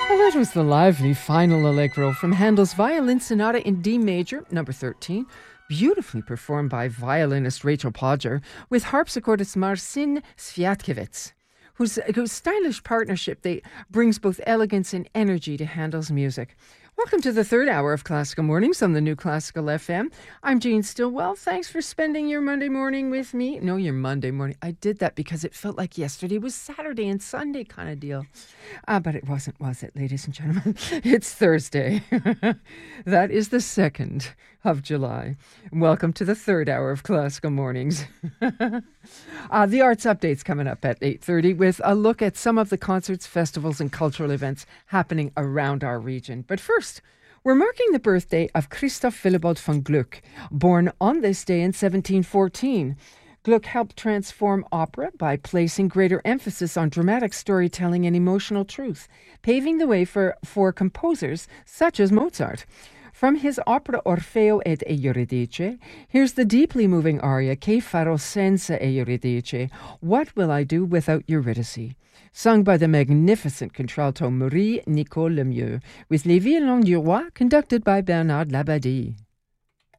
Well, that was the lively final allegro from Handel's Violin Sonata in D major, number 13, beautifully performed by violinist Rachel Podger with harpsichordist Marcin Sviatkiewicz, whose stylish partnership brings both elegance and energy to Handel's music. Welcome to the third hour of Classical Mornings on the New Classical FM. I'm Jean Stillwell. Thanks for spending your Monday morning with me. No, your Monday morning. I did that because it felt like yesterday was Saturday and Sunday kind of deal. But it wasn't, was it, ladies and gentlemen? It's Thursday. That is the 2nd of July. Welcome to the third hour of Classical Mornings. The Arts Update's coming up at 8:30 with a look at some of the concerts, festivals, and cultural events happening around our region. But first, we're marking the birthday of Christoph Willibald von Gluck, born on this day in 1714. Gluck helped transform opera by placing greater emphasis on dramatic storytelling and emotional truth, paving the way for composers such as Mozart. From his opera Orfeo ed Euridice, here's the deeply moving aria Che farò senza Euridice, What Will I Do Without Eurydice, sung by the magnificent contralto Marie Nicole Lemieux, with Les Violons du Roi conducted by Bernard Labadie.